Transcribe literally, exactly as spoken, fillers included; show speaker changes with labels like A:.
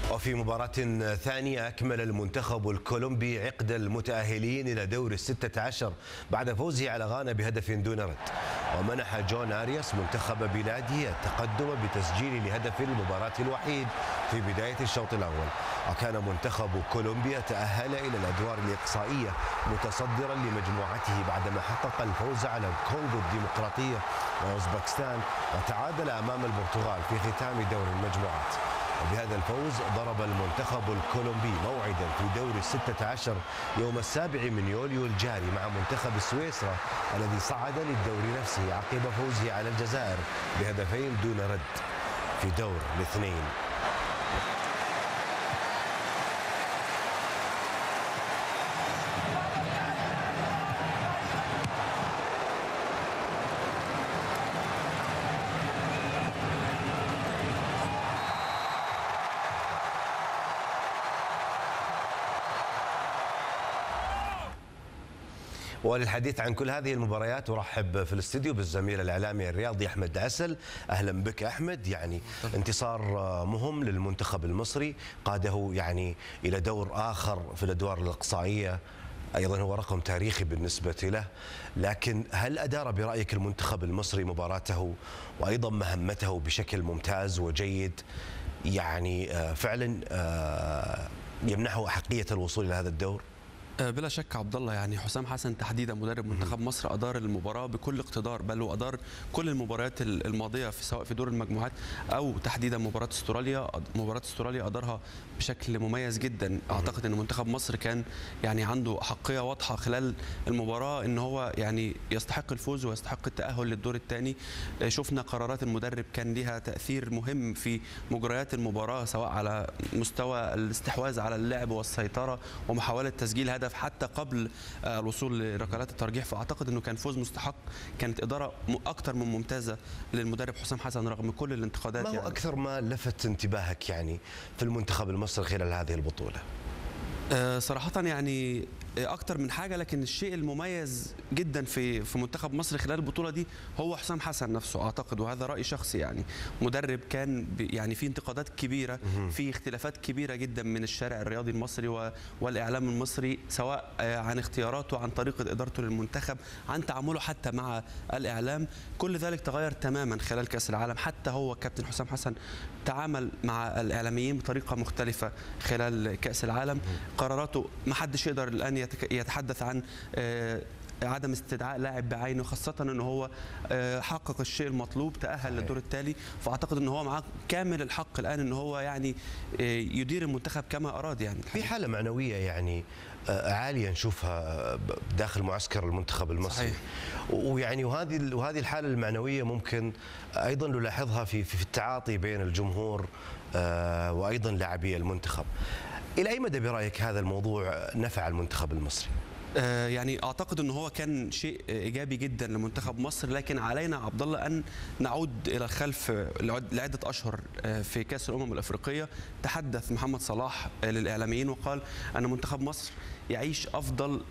A: وفي مباراة ثانية أكمل المنتخب الكولومبي عقد المتأهلين إلى دور الستة عشر بعد فوزه على غانا بهدف دون رد، ومنح جون آرياس منتخب بلاده التقدم بتسجيل لهدف المباراة الوحيد في بداية الشوط الأول. وكان منتخب كولومبيا تأهل إلى الأدوار الإقصائية متصدرا لمجموعته بعدما حقق الفوز على الكونغو الديمقراطية وأوزبكستان وتعادل أمام البرتغال في ختام دور المجموعات. وبهذا الفوز ضرب المنتخب الكولومبي موعدا في دور الستة عشر يوم السابع من يوليو الجاري مع منتخب سويسرا الذي صعد للدور نفسه عقب فوزه على الجزائر بهدفين دون رد في دور الاثنين. وللحديث عن كل هذه المباريات ارحب في الاستديو بالزميل الاعلامي الرياضي احمد عسل. اهلا بك احمد. يعني انتصار مهم للمنتخب المصري قاده يعني الى دور اخر في الادوار الاقصائيه، ايضا هو رقم تاريخي بالنسبه له، لكن هل ادار برايك المنتخب المصري مباراته وايضا مهمته بشكل ممتاز وجيد، يعني فعلا يمنحه احقيه الوصول الى هذا الدور؟
B: بلا شك عبد الله، يعني حسام حسن تحديدا مدرب منتخب مصر ادار المباراه بكل اقتدار، بل وادار كل المباريات الماضيه في سواء في دور المجموعات او تحديدا مباراه استراليا. مباراه استراليا ادارها بشكل مميز جدا. اعتقد ان منتخب مصر كان يعني عنده احقيه واضحه خلال المباراه ان هو يعني يستحق الفوز ويستحق التاهل للدور الثاني. شفنا قرارات المدرب كان لها تاثير مهم في مجريات المباراه، سواء على مستوى الاستحواذ على اللعب والسيطره ومحاوله تسجيل هدف حتى قبل الوصول لركلات الترجيح. فاعتقد انه كان فوز مستحق، كانت اداره اكثر من ممتازه للمدرب حسام حسن رغم كل الانتقادات.
A: ما هو
B: يعني
A: اكثر ما لفت انتباهك يعني في المنتخب المصري خلال هذه البطوله؟
B: أه صراحة يعني أكتر من حاجة، لكن الشيء المميز جدا في في منتخب مصر خلال البطولة دي هو حسام حسن نفسه أعتقد، وهذا رأي شخصي. يعني مدرب كان يعني في انتقادات كبيرة، في اختلافات كبيرة جدا من الشارع الرياضي المصري والإعلام المصري، سواء عن اختياراته، عن طريقة إدارته للمنتخب، عن تعامله حتى مع الإعلام. كل ذلك تغير تماما خلال كأس العالم. حتى هو كابتن حسام حسن تعامل مع الإعلاميين بطريقة مختلفة خلال كأس العالم. قراراته ما حدش يقدر الآن يتحدث عن عدم استدعاء لاعب بعينه، خاصة أنه هو حقق الشيء المطلوب، تأهل للدور التالي. فأعتقد أنه هو معاه كامل الحق الآن أنه هو يعني يدير المنتخب كما أراد. يعني
A: في حالة معنوية يعني عالية نشوفها داخل معسكر المنتخب المصري. صحيح. ويعني وهذه وهذه الحالة المعنوية ممكن أيضا نلاحظها في في التعاطي بين الجمهور وأيضا لاعبي المنتخب. إلى أي مدى برأيك هذا الموضوع نفع المنتخب المصري؟
B: يعني اعتقد ان هو كان شيء ايجابي جدا لمنتخب مصر، لكن علينا عبد الله ان نعود الى الخلف لعده اشهر. في كاس الامم الافريقيه تحدث محمد صلاح للاعلاميين وقال ان منتخب مصر يعيش افضل